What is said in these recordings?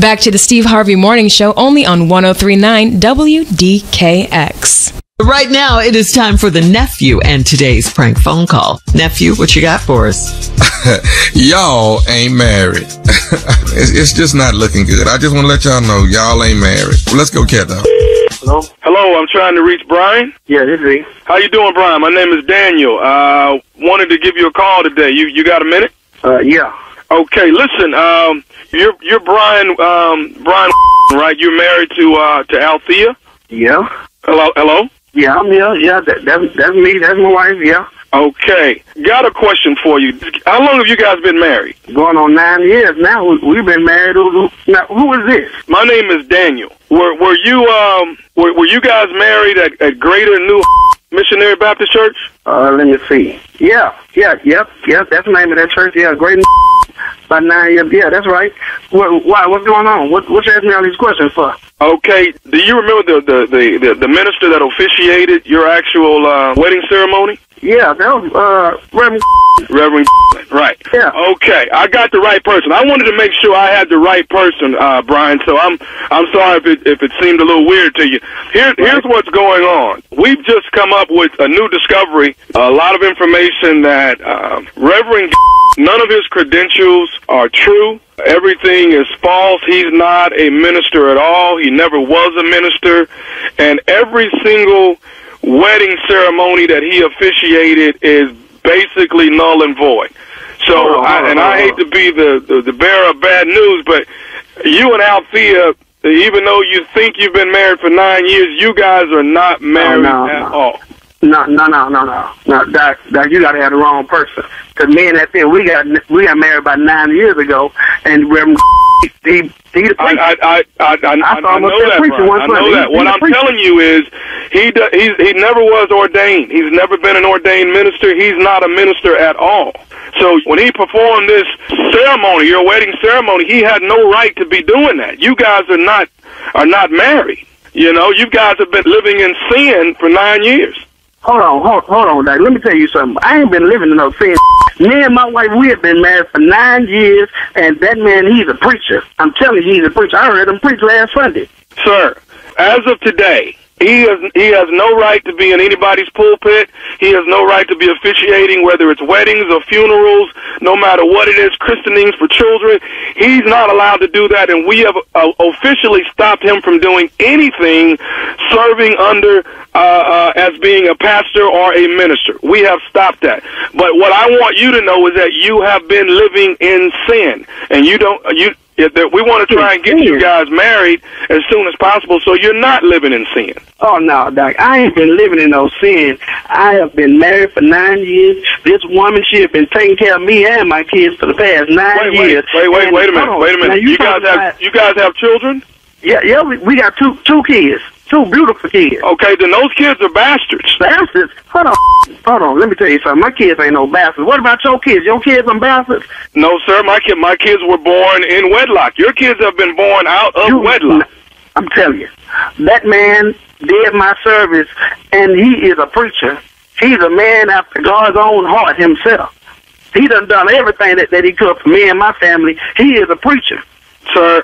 Back to the Steve Harvey Morning Show, only on 103.9 WDKX. Right now, it is time for the nephew and today's prank phone call. Nephew, what you got for us? Y'all ain't married. it's just not looking good. I just want to let y'all know y'all ain't married. Well, let's go, cat dog. Hello? Hello, I'm trying to reach Brian. Yeah, this is he. How you doing, Brian? My name is Daniel. Wanted to give you a call today. You got a minute? Yeah. Okay, listen, you're Brian, right? You're married to Althea? Yeah. Hello? Yeah, I'm here. Yeah, that's me. That's my wife. Yeah. Okay. Got a question for you. How long have you guys been married? Going on 9 years now. We've been married. Now, who is this? My name is Daniel. Were you guys married at Greater New Missionary Baptist Church? Let me see. Yep. That's the name of that church. Yeah, Greater about 9 years. Yeah, that's right. Why? What's going on? What you asking me all these questions for? Okay. Do you remember the minister that officiated your actual wedding ceremony? Yeah, that was Reverend. Right. Yeah. Okay, I got the right person. I wanted to make sure I had the right person, Brian. So I'm sorry if it seemed a little weird to you. Here's what's going on. We've just come up with a new discovery. A lot of information that Reverend. None of his credentials are true. Everything is false. He's not a minister at all. He never was a minister. And every single wedding ceremony that he officiated is basically null and void. So, I hate to be the bearer of bad news, but you and Althea, even though you think you've been married for 9 years, you guys are not married at all. No, Doc, you got to have the wrong person. Because me and that thing, we got married about 9 years ago, and Reverend he the I know that, Brian. I know that. What I'm telling you is he never was ordained. He's never been an ordained minister. He's not a minister at all. So when he performed this ceremony, your wedding ceremony, he had no right to be doing that. You guys are not married. You know, you guys have been living in sin for 9 years. Hold on, Doc. Let me tell you something. I ain't been living in no sin. Me and my wife, we have been married for 9 years, and that man, he's a preacher. I'm telling you, he's a preacher. I heard him preach last Sunday. Sir, as of today, he has no right to be in anybody's pulpit. He has no right to be officiating, whether it's weddings or funerals, no matter what it is, christenings for children. He's not allowed to do that, and we have officially stopped him from doing anything serving under as being a pastor or a minister. We have stopped that. But what I want you to know is that you have been living in sin, and we want to try and get you guys married as soon as possible so you're not living in sin. Oh, no, Doc. I ain't been living in no sin. I have been married for 9 years. This woman, she has been taking care of me and my kids for the past 9 years. Wait a minute. Now, you guys have children? Yeah, we got two kids. Two beautiful kids. Okay, then those kids are bastards. Bastards? Hold on. Let me tell you something. My kids ain't no bastards. What about your kids? Your kids are bastards? No, sir. My kids were born in wedlock. Your kids have been born out of wedlock. I'm telling you, that man did my service, and he is a preacher. He's a man after God's own heart himself. He done everything that he could for me and my family. He is a preacher. Sir,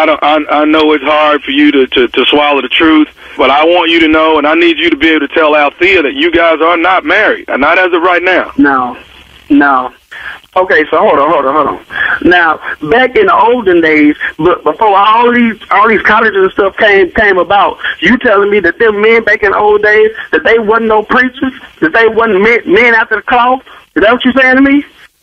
I know it's hard for you to swallow the truth, but I want you to know, and I need you to be able to tell Althea that you guys are not married, and not as of right now. No. Okay, so hold on. Now, back in the olden days, before all these colleges and stuff came about, you telling me that them men back in the old days, that they wasn't no preachers, that they wasn't men after the cloth? Is that what you saying to me?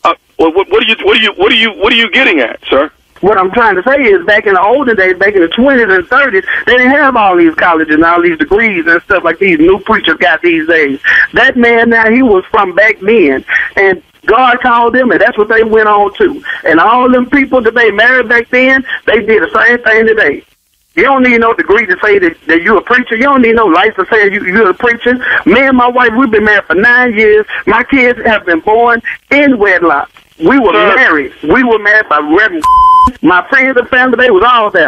What are you getting at, sir? What I'm trying to say is back in the olden days, back in the 20s and 30s, they didn't have all these colleges and all these degrees and stuff like these new preachers got these days. That man now, he was from back then, and God called them, and that's what they went on to. And all them people that they married back then, they did the same thing today. You don't need no degree to say that you're a preacher. You don't need no license to say you're a preacher. Me and my wife, we've been married for 9 years. My kids have been born in wedlock. We were married. We were married by Reverend. My friends and family, they was all there. Sir,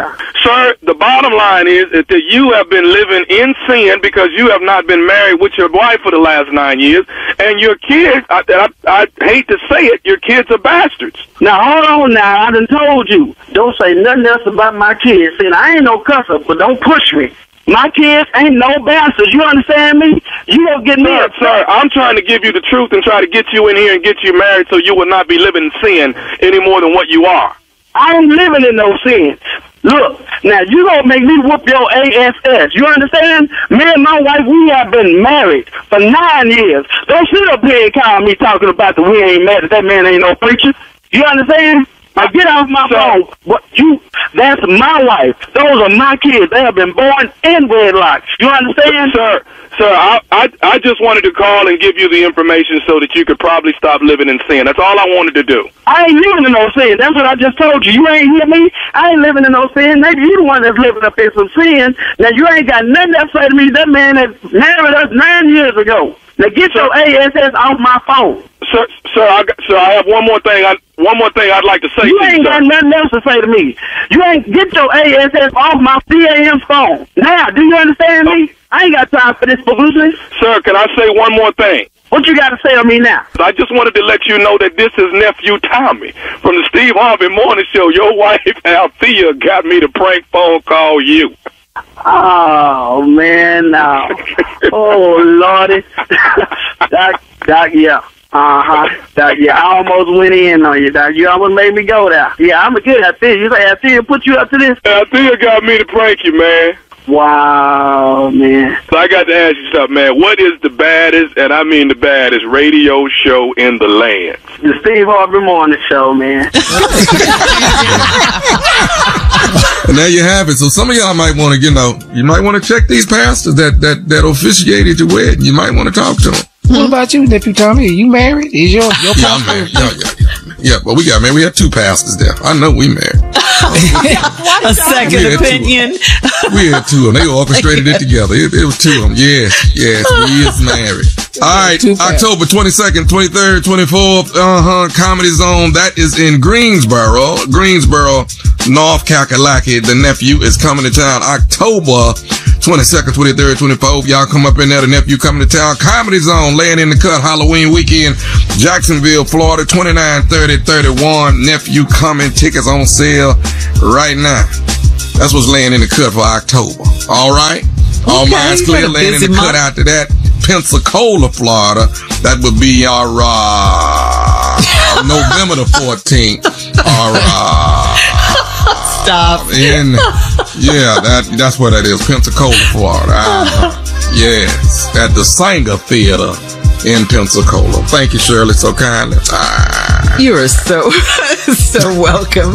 Sir, the bottom line is that you have been living in sin because you have not been married with your wife for the last 9 years, and your kids, I hate to say it, your kids are bastards. Now, hold on now. I done told you. Don't say nothing else about my kids. See, I ain't no cusser, but don't push me. My kids ain't no bastards. You understand me? You don't get me Sir, I'm trying to give you the truth and try to get you in here and get you married so you will not be living in sin any more than what you are. I ain't living in no sin. Look, now you gonna make me whoop your ass. You understand? Me and my wife, we have been married for 9 years. Don't sit up here and call me talking about the we ain't married. That man ain't no preacher. You understand? Now get off my phone. That's my wife. Those are my kids. They have been born in wedlock. You understand? Sir, I just wanted to call and give you the information so that you could probably stop living in sin. That's all I wanted to do. I ain't living in no sin. That's what I just told you. You ain't hear me? I ain't living in no sin. Maybe you the one that's living up in some sin. Now, you ain't got nothing to say to me. That man that married us 9 years ago. Now, get your ass off my phone. Sir, I have one more thing. One more thing I'd like to say. You ain't got nothing else to say to me. You ain't get your ass off my CAM phone. Now, do you understand me? I ain't got time for this publicity. Sir, can I say one more thing? What you got to say to me now? I just wanted to let you know that this is nephew Tommy from the Steve Harvey Morning Show. Your wife, Althea, got me to prank phone call you. Oh, man, no. Oh, Lordy. Doc, yeah. Doc, yeah, I almost went in on you, Doc. You almost made me go there. Yeah, I'm a good Althea. You say Althea put you up to this? Althea got me to prank you, man. Wow, man. So I got to ask you something, man. What is the baddest, and I mean the baddest, radio show in the land? The Steve Harvey Morning Show, man. And there you have it. So some of y'all might want to, you might want to check these pastors that officiated your wedding. You might want to talk to them. What about you, nephew Tommy? Are you married? Is your pastor? Yeah, I'm married. Yeah, but we had two pastors there. I know we married. A second opinion. We had two of them. They orchestrated it together. It was two of them. Yes, we is married. All right, October 22nd, 23rd, 24th, Comedy Zone. That is in Greensboro, North Kakalaki. The nephew is coming to town October 22nd, 23rd, 24th. Y'all come up in there. The nephew coming to town. Comedy Zone, laying in the cut, Halloween weekend. Jacksonville, Florida, 29, 30, 31. Nephew coming. Tickets on sale right now. That's what's laying in the cut for October. All right? All minds clear. Laying in the cut after that. Pensacola, Florida. That would be our November the 14th. Stop. That's what that is. Pensacola, Florida. Yes, at the Sanger Theater in Pensacola. Thank you, Shirley, so kindly. You are so welcome.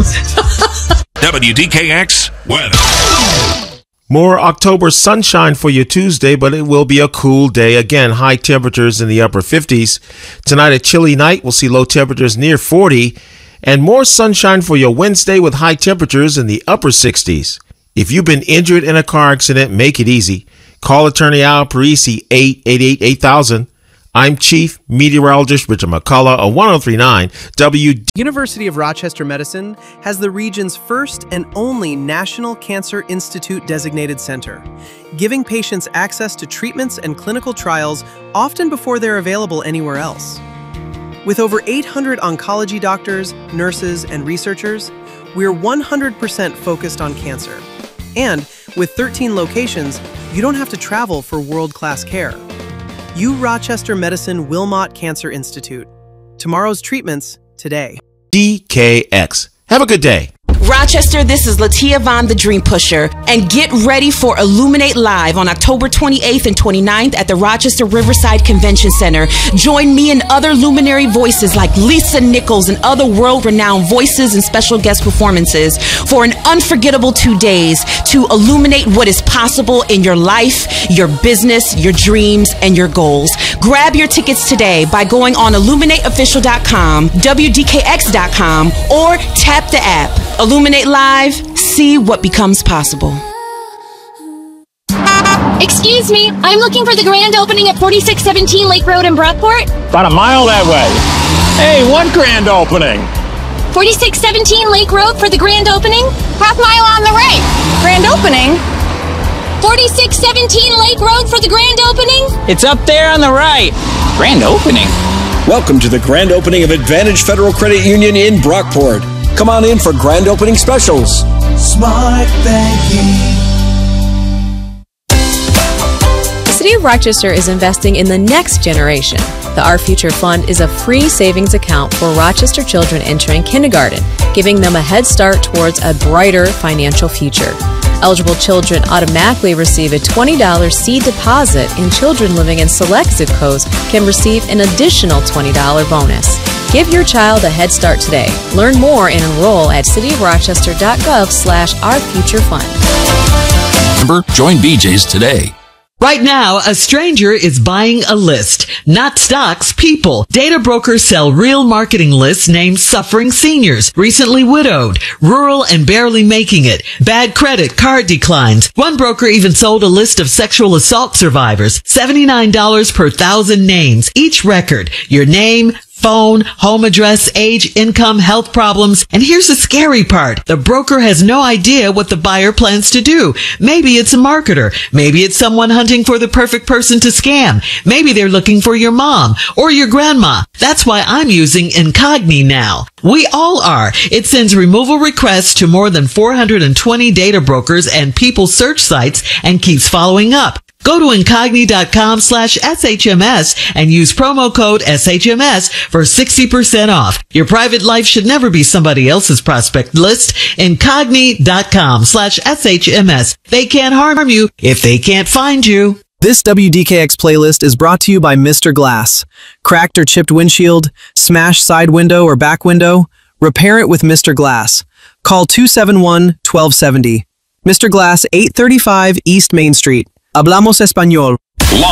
WDKX weather. More October sunshine for you Tuesday, but it will be a cool day. Again, high temperatures in the upper 50s. Tonight, a chilly night. We'll see low temperatures near 40. And more sunshine for your Wednesday with high temperatures in the upper 60s. If you've been injured in a car accident, make it easy. Call attorney Al Parisi, 888-8000. I'm Chief Meteorologist Richard McCullough on 1039 WD. University of Rochester Medicine has the region's first and only National Cancer Institute designated center, giving patients access to treatments and clinical trials often before they're available anywhere else. With over 800 oncology doctors, nurses, and researchers, we're 100% focused on cancer. And with 13 locations, you don't have to travel for world-class care. U-Rochester Medicine Wilmot Cancer Institute. Tomorrow's treatments today. DKX. Have a good day. Rochester, this is Latia Vaughn, the Dream Pusher, and get ready for Illuminate Live on October 28th and 29th at the Rochester Riverside Convention Center. Join me and other luminary voices like Lisa Nichols and other world-renowned voices and special guest performances for an unforgettable 2 days to illuminate what is possible in your life, your business, your dreams, and your goals. Grab your tickets today by going on illuminateofficial.com, WDKX.com, or tap the app. Illuminate Live, see what becomes possible. Excuse me, I'm looking for the grand opening at 4617 Lake Road in Brockport. About a mile that way. Hey, what grand opening? 4617 Lake Road for the grand opening, half mile on the right. Grand opening? 4617 Lake Road for the grand opening? It's up there on the right. Grand opening? Welcome to the grand opening of Advantage Federal Credit Union in Brockport. Come on in for grand opening specials. Smart banking. The City of Rochester is investing in the next generation. The Our Future Fund is a free savings account for Rochester children entering kindergarten, giving them a head start towards a brighter financial future. Eligible children automatically receive a $20 seed deposit, and children living in select zip codes can receive an additional $20 bonus. Give your child a head start today. Learn more and enroll at cityofrochester.gov/ourfuturefund. Remember, join BJ's today. Right now, a stranger is buying a list, not stocks, people. Data brokers sell real marketing lists named Suffering Seniors, Recently Widowed, Rural and Barely Making It, Bad Credit, Card Declines. One broker even sold a list of sexual assault survivors, $79 per 1,000 names. Each record, your name, phone, home address, age, income, health problems. And here's the scary part. The broker has no idea what the buyer plans to do. Maybe it's a marketer. Maybe it's someone hunting for the perfect person to scam. Maybe they're looking for your mom or your grandma. That's why I'm using Incogni now. We all are. It sends removal requests to more than 420 data brokers and people search sites and keeps following up. Go to Incogni.com/SHMS and use promo code SHMS for 60% off. Your private life should never be somebody else's prospect list. Incogni.com/SHMS. They can't harm you if they can't find you. This WDKX playlist is brought to you by Mr. Glass. Cracked or chipped windshield, smashed side window or back window? Repair it with Mr. Glass. Call 271-1270. Mr. Glass, 835 East Main Street. Hablamos Español.